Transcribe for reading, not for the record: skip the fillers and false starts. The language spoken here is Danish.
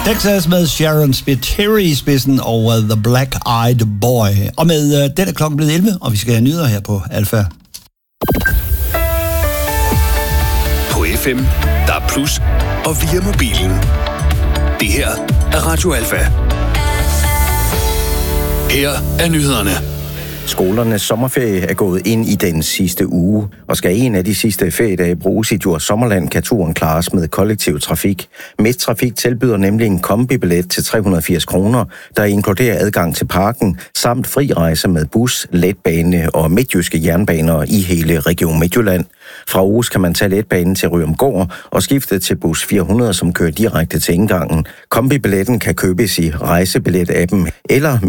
Texas med Sharon Spiteri i spidsen over The Black Eyed Boy. Og med den er klokken blevet 11, og vi skal have nyheder her på Alfa. På FM, der er plus, og via mobilen. Det her er Radio Alfa. Her er nyhederne. Skolernes sommerferie er gået ind i den sidste uge, og skal en af de sidste feriedage bruges i Djurs Sommerland, kan turen klares med kollektiv trafik. Midttrafik tilbyder nemlig en kombibillet til 380 kroner, der inkluderer adgang til parken, samt fri rejse med bus, letbane og midtjyske jernbaner i hele Region Midtjylland. Fra Aarhus kan man tage letbanen til Ryomgård og skifte til bus 400, som kører direkte til indgangen. Kombibilletten kan købes i rejsebillet-appen eller